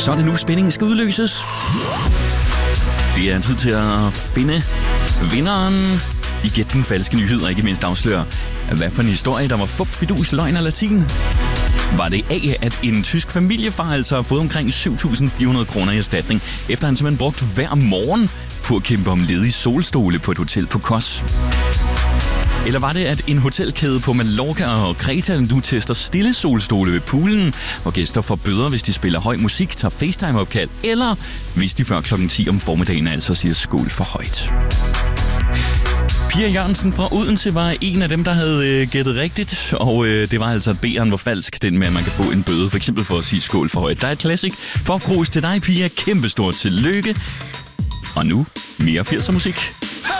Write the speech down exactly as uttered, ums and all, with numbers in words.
Så er det nu, spændingen skal udløses. Det er tid til at finde vinderen i Gæt den falske nyhed, og ikke mindst afsløre, hvad for en historie, der var fup, fidus, løgn og latin. Var det A, at en tysk familiefar altså har fået omkring syv tusind fire hundrede kroner i erstatning, efter han simpelthen brugt hver morgen på at kæmpe om ledige solstole på et hotel på Kos? Eller var det, at en hotelkæde på Mallorca og Kreta nu tester stille solstole ved poolen, hvor gæster får bøder, hvis de spiller høj musik, tager FaceTime-opkald, eller hvis de før klokken ti om formiddagen altså siger skål for højt? Pia Jørgensen fra Odense var en af dem, der havde øh, gættet rigtigt, og øh, det var altså, at B'eren var falsk, den med, at man kan få en bøde, for eksempel for at sige skål for højt. Der er et classic for krus til dig, Pia. Kæmpestort tillykke. Og nu mere firser musik.